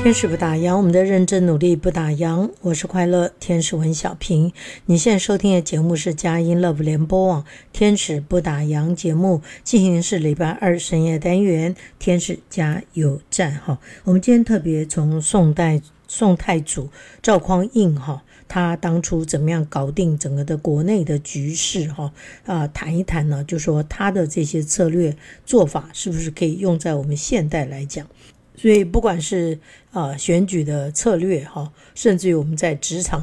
天使不打烊，我们的认真努力不打烊。我是快乐天使文小平。你现在收听的节目是佳音 Love 联播网天使不打烊节目，进行是礼拜二深夜单元天使加油站。我们今天特别从宋太祖赵匡胤他当初怎么样搞定整个的国内的局势谈一谈呢，就说他的这些策略做法是不是可以用在我们现代来讲。所以不管是选举的策略甚至于我们在职场